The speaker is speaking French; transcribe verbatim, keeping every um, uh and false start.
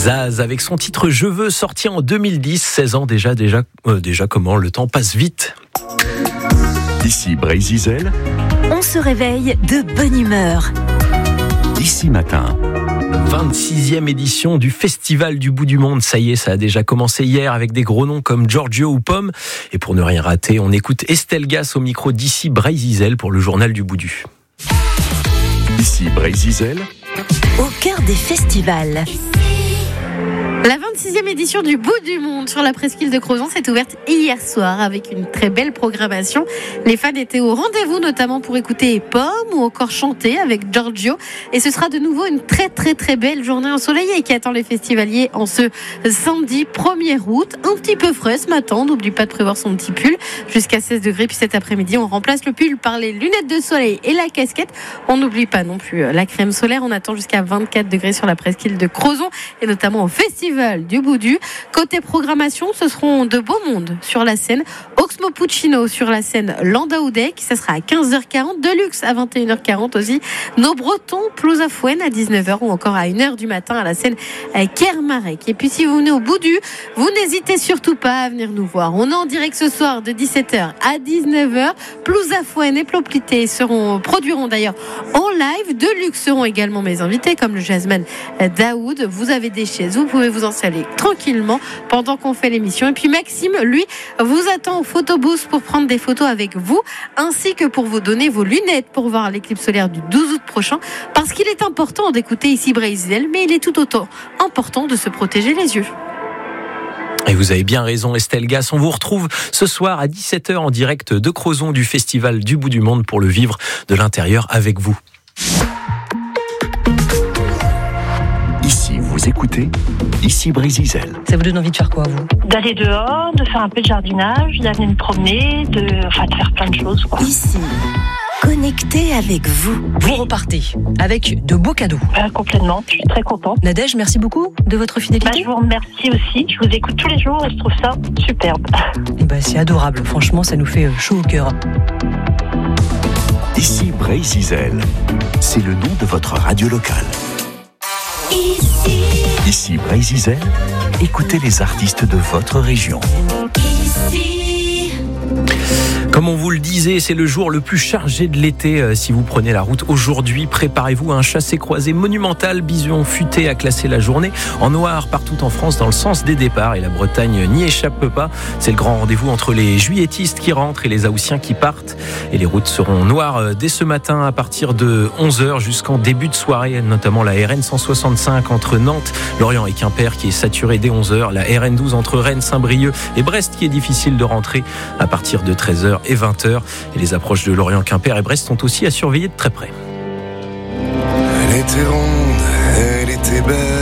Zaz avec son titre Je veux, sorti en deux mille dix, seize ans déjà, déjà, euh, déjà comment le temps passe vite. Ici Brézizel. On se réveille de bonne humeur. Ici Matin. vingt-sixième édition du Festival du bout du monde. Ça y est, ça a déjà commencé hier avec des gros noms comme Giorgio ou Pomme. Et pour ne rien rater, on écoute Estelle Gas au micro d'Ici Brézizel pour le journal du Boudu. Ici Brézizel. Au cœur des festivals. La vingt-sixième édition du bout du monde sur la presqu'île de Crozon s'est ouverte hier soir avec une très belle programmation. Les fans étaient au rendez-vous notamment pour écouter Pomme ou encore chanter avec Giorgio. Et ce sera de nouveau une très très très belle journée ensoleillée qui attend les festivaliers en ce samedi premier août. Un petit peu frais ce matin, n'oublie pas de prévoir son petit pull jusqu'à seize degrés. Puis cet après-midi, on remplace le pull par les lunettes de soleil et la casquette. On n'oublie pas non plus la crème solaire. On attend jusqu'à vingt-quatre degrés sur la presqu'île de Crozon et notamment au festival du Boudu. Côté programmation, ce seront de beaux mondes sur la scène. Oxmo Puccino sur la scène Landau Deck, ça sera à quinze heures quarante. Deluxe à vingt et une heures quarante aussi. Nos Bretons, Plouzafouen à dix-neuf heures ou encore à une heure du matin à la scène Kermarek. Et puis si vous venez au Boudu, vous n'hésitez surtout pas à venir nous voir. On est en direct ce soir de dix-sept heures à dix-neuf heures. Plouzafouen et Ploplité seront, produiront d'ailleurs en live. Deluxe seront également mes invités comme le jazzman Daoud. Vous avez des chaises, vous pouvez vous installer tranquillement pendant qu'on fait l'émission. Et puis Maxime, lui, vous attend au photobooth pour prendre des photos avec vous, ainsi que pour vous donner vos lunettes pour voir l'éclipse solaire du douze août prochain, parce qu'il est important d'écouter Ici Brézizel, mais il est tout autant important de se protéger les yeux. Et vous avez bien raison, Estelle Gas. On vous retrouve ce soir à dix-sept heures en direct de Crozon du Festival du bout du monde pour le vivre de l'intérieur avec vous. Ici, vous écoutez Ici Brézizel. Ça vous donne envie de faire quoi, vous ? D'aller dehors, de faire un peu de jardinage, d'aller me promener, de, enfin, de faire plein de choses, quoi. Ici, connecté avec vous. Vous repartez avec de beaux cadeaux. Euh, complètement, je suis très contente. Nadège, merci beaucoup de votre Bah, fidélité. je vous remercie aussi, je vous écoute tous les jours et je trouve ça superbe. Et bah, c'est adorable, franchement, ça nous fait chaud au cœur. Ici Brézizel. C'est le nom de votre radio locale. Ici, Ici Brézizel. Écoutez les artistes de votre région. ici. Comme on vous le disait, c'est le jour le plus chargé de l'été. Si vous prenez la route aujourd'hui, préparez-vous à un chassé-croisé monumental. Bison futé a classé la journée en noir partout en France dans le sens des départs. Et la Bretagne n'y échappe pas. C'est le grand rendez-vous entre les juilletistes qui rentrent et les Haussiens qui partent. Et les routes seront noires dès ce matin à partir de onze heures jusqu'en début de soirée. Notamment la R N cent soixante-cinq entre Nantes, Lorient et Quimper qui est saturée dès onze heures. La R N douze entre Rennes, Saint-Brieuc et Brest qui est difficile de rentrer à partir de treize heures et vingt heures. Et les approches de Lorient, Quimper et Brest sont aussi à surveiller de très près. Elle était ronde, elle était belle.